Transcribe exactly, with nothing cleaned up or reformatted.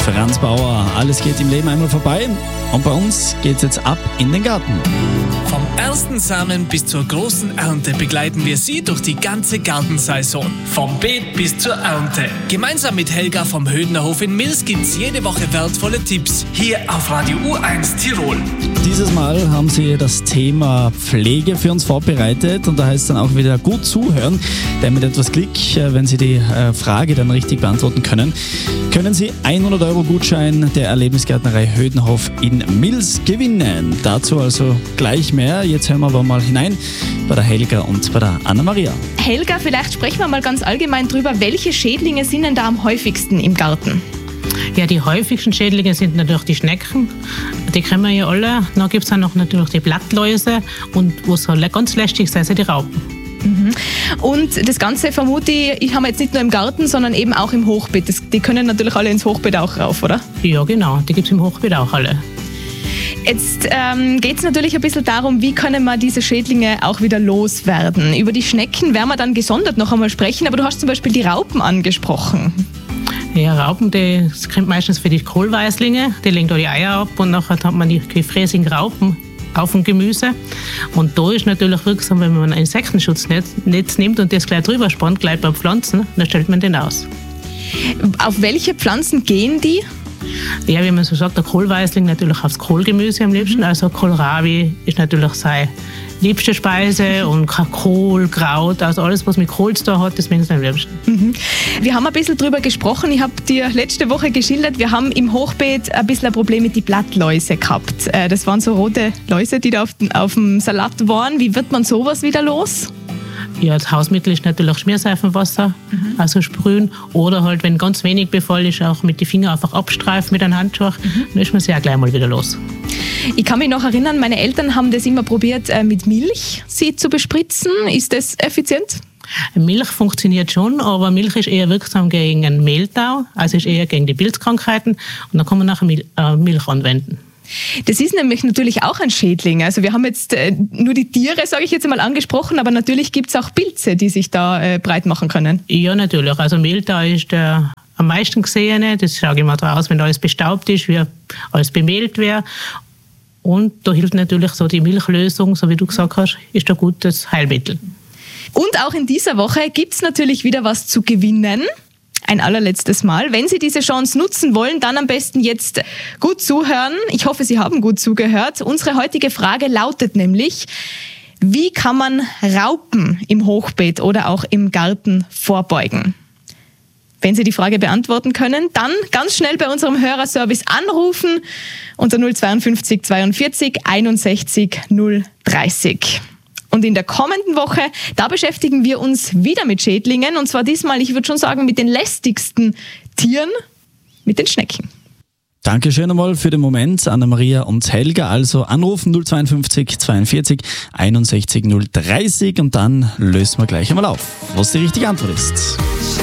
Franz Bauer. Alles geht im Leben einmal vorbei und bei uns geht's jetzt ab in den Garten. Vom ersten Samen bis zur großen Ernte begleiten wir Sie durch die ganze Gartensaison. Vom Beet bis zur Ernte. Gemeinsam mit Helga vom Hödnerhof in Mils gibt's jede Woche wertvolle Tipps. Hier auf Radio U eins Tirol. Dieses Mal haben Sie das Thema Pflege für uns vorbereitet und da heißt es dann auch wieder gut zuhören, denn mit etwas Glück, wenn Sie die Frage dann richtig beantworten können, können Sie hundert Euro Gutschein der Erlebnisgärtnerei Hödnerhof in Mils gewinnen. Dazu also gleich mehr. Jetzt hören wir aber mal hinein bei der Helga und bei der Anna-Maria. Helga, vielleicht sprechen wir mal ganz allgemein drüber, welche Schädlinge sind denn da am häufigsten im Garten? Ja, die häufigsten Schädlinge sind natürlich die Schnecken. Die kennen wir ja alle. Dann gibt es auch noch natürlich die Blattläuse und was halt ganz lästig ist, sind die Raupen. Mhm. Und das Ganze vermute ich, ich habe jetzt nicht nur im Garten, sondern eben auch im Hochbeet. Das, die können natürlich alle ins Hochbeet auch rauf, oder? Ja, genau. Die gibt es im Hochbeet auch alle. Jetzt ähm, geht es natürlich ein bisschen darum, wie können wir diese Schädlinge auch wieder loswerden. Über die Schnecken werden wir dann gesondert noch einmal sprechen, aber du hast zum Beispiel die Raupen angesprochen. Ja, Raupen, das kommt meistens für die Kohlweißlinge, die legen da die Eier ab und nachher hat man die gefräßigen Raupen auf dem Gemüse. Und da ist natürlich wirksam, wenn man ein Insektensschutznetz nimmt und das gleich drüber spannt, gleich beim Pflanzen, dann stellt man den aus. Auf welche Pflanzen gehen die? Ja, wie man so sagt, der Kohlweißling natürlich aufs Kohlgemüse am liebsten. Also Kohlrabi ist natürlich seine liebste Speise und Kohl, Kraut, also alles, was mit Kohl zu tun hat, das finde ich am liebsten. Mhm. Wir haben ein bisschen drüber gesprochen. Ich habe dir letzte Woche geschildert, wir haben im Hochbeet ein bisschen ein Problem mit den Blattläuse gehabt. Das waren so rote Läuse, die da auf, auf dem Salat waren. Wie wird man sowas wieder los? Ja, das Hausmittel ist natürlich Schmierseifenwasser, mhm. also sprühen. Oder halt, wenn ganz wenig Befall ist, auch mit den Fingern einfach abstreifen mit einem Handschuh. Mhm. Dann ist man sehr gleich mal wieder los. Ich kann mich noch erinnern, meine Eltern haben das immer probiert, mit Milch sie zu bespritzen. Ist das effizient? Milch funktioniert schon, aber Milch ist eher wirksam gegen einen Mehltau, also ist eher gegen die Pilzkrankheiten. Und dann kann man nachher Milch anwenden. Das ist nämlich natürlich auch ein Schädling. Also wir haben jetzt äh, nur die Tiere, sage ich jetzt einmal, angesprochen, aber natürlich gibt es auch Pilze, die sich da äh, breit machen können. Ja, natürlich. Also Mehltau ist der am meisten gesehene. Das schaue ich mal draus, wenn alles bestaubt ist, wie alles bemehlt wäre. Und da hilft natürlich so die Milchlösung, so wie du gesagt hast, ist ein gutes Heilmittel. Und auch in dieser Woche gibt es natürlich wieder was zu gewinnen. Ein allerletztes Mal. Wenn Sie diese Chance nutzen wollen, dann am besten jetzt gut zuhören. Ich hoffe, Sie haben gut zugehört. Unsere heutige Frage lautet nämlich, wie kann man Raupen im Hochbeet oder auch im Garten vorbeugen? Wenn Sie die Frage beantworten können, dann ganz schnell bei unserem Hörerservice anrufen unter null zweiundfünfzig zweiundvierzig einundsechzig null dreißig. Und in der kommenden Woche, da beschäftigen wir uns wieder mit Schädlingen. Und zwar diesmal, ich würde schon sagen, mit den lästigsten Tieren, mit den Schnecken. Dankeschön einmal für den Moment, Anna-Maria und Helga. Also anrufen null zweiundfünfzig zweiundvierzig einundsechzig null dreißig und dann lösen wir gleich einmal auf, was die richtige Antwort ist.